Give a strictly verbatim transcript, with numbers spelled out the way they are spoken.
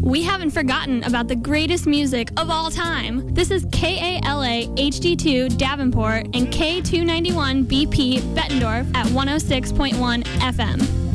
We haven't forgotten about the greatest music of all time. This is K A L A H D two Davenport and K two ninety-one B P Bettendorf at one oh six point one F M.